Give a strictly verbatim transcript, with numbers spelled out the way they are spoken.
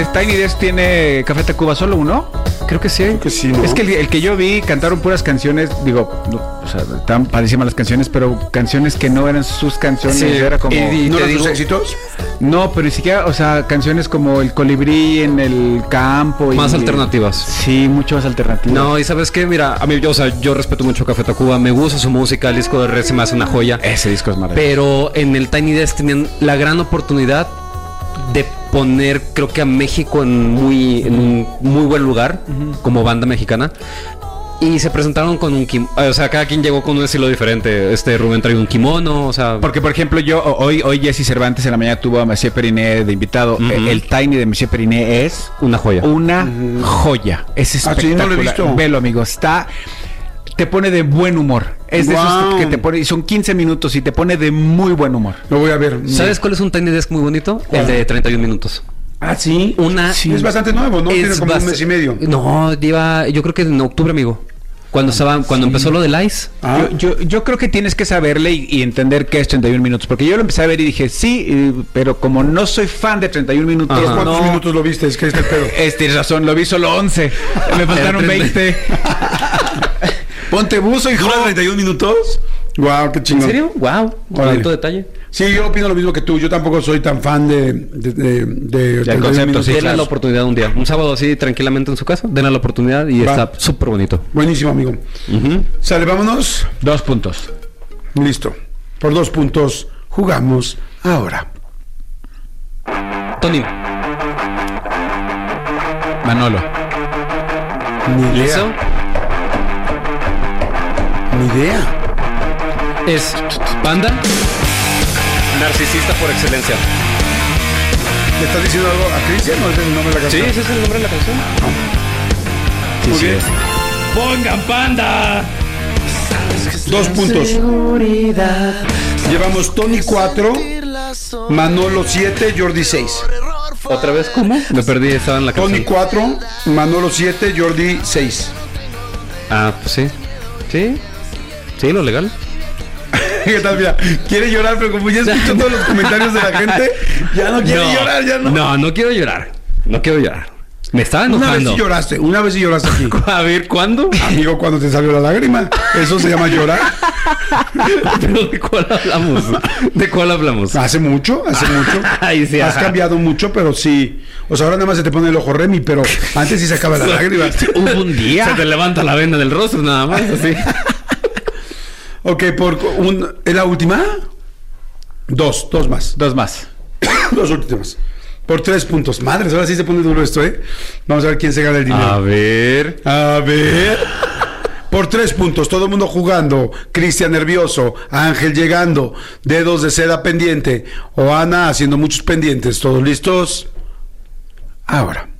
Tiny Desk tiene Café Tacuba solo uno. Creo que sí. Creo que sí, ¿no? Es que el, el que yo vi cantaron puras canciones, digo, no, o sea, estaban padrísimas las canciones, pero canciones que no eran sus canciones, sí. era como... ¿Y, y ¿no eran eran sus éxitos? No, pero ni siquiera, o sea, canciones como El Colibrí en el campo. Más y, alternativas. Sí, mucho más alternativas. No, y ¿sabes qué? Mira, a mí, yo, o sea, yo respeto mucho Café Tacuba, me gusta su música, el disco de Red se me hace una joya. Ese disco es maravilloso. Pero en el Tiny Desk tenían la gran oportunidad de poner, creo que a México en muy en un muy buen lugar, uh-huh, como banda mexicana. Y se presentaron con un kimono, o sea, cada quien llegó con un estilo diferente. Este Rubén trae un kimono, o sea... Porque, por ejemplo, yo, hoy hoy Jesse Cervantes en la mañana tuvo a Monsieur Periné de invitado. Uh-huh. El, el Tiny de Monsieur Periné es... Una joya. Una uh-huh. joya. Es espectacular. Ah, sí, no lo he visto. Velo, amigo. Está... Te pone de buen humor. Es de wow. esos que te pone... Son quince minutos y te pone de muy buen humor. Lo voy a ver. ¿Sabes cuál es un Tiny Desk muy bonito? El de treinta y un minutos. Ah, sí. Una... Sí. Es bastante nuevo, ¿no? Tiene como bast- un mes y medio. No, lleva... Yo creo que en octubre, amigo. Cuando estaba, cuando sí. empezó lo del Ice. Ah. Yo, yo, yo creo que tienes que saberle y, y entender qué es treinta y un minutos. Porque yo lo empecé a ver y dije, sí, y, pero como no soy fan de treinta y un minutos. Ajá. ¿Cuántos no, minutos lo viste? Es que este el pedo. Es, tienes razón, lo vi solo once. Me faltaron veinte. Ponte buzo, hijo. ¿Dura treinta y un minutos? Wow, qué chingón. ¿En serio? Wow. Bonito detalle. Sí, yo opino lo mismo que tú. Yo tampoco soy tan fan de... de, de, de, de concepto, sí. Denle la oportunidad un día. Un sábado así, tranquilamente en su casa. Denle la oportunidad y Va. Está súper bonito. Buenísimo, amigo. Uh-huh. Sale, vámonos. Dos puntos. Listo. Por dos puntos jugamos ahora. Tony. Manolo. Ni idea. ¿Eso? Ni idea. Es Panda. Narcisista por excelencia. ¿Le estás diciendo algo a Cristian o ese es el nombre de la canción? Sí, ese es el nombre de la canción. Ah. Muy sí, bien. Sí. ¡Pongan Panda! Dos puntos. Llevamos Tony cuatro, Manolo siete, Jordi seis. ¿Otra vez cómo? Me perdí, estaba en la canción. Tony cuatro, Manolo siete, Jordi seis. Ah, pues sí. Sí. Sí, lo legal. ¿Qué tal? Mira, quiere llorar, pero como ya escucho todos los comentarios de la gente, ya no quiere no, llorar, ya no. No, no quiero llorar. No quiero llorar. Me estaba enojando. Una vez sí lloraste, una vez sí lloraste aquí. A ver, ¿cuándo? Amigo, cuando te salió la lágrima. Eso se llama llorar. ¿Pero de cuál hablamos? ¿De cuál hablamos? Hace mucho, hace mucho. Ay, sí, has ajá. cambiado mucho, pero sí. O sea, ahora nada más se te pone el ojo Remy, pero antes sí se acaba la lágrima. Hubo un día. Se te levanta la venda del rostro, nada más, así. Ok, por un... ¿es la última? Dos, dos más. Dos más. Dos últimas. Por tres puntos. Madres, ahora sí se pone duro esto, ¿eh? Vamos a ver quién se gana el dinero. A ver. A ver. Por tres puntos, todo el mundo jugando. Cristian nervioso, Ángel llegando, dedos de seda pendiente, o Ana haciendo muchos pendientes. ¿Todos listos? Ahora.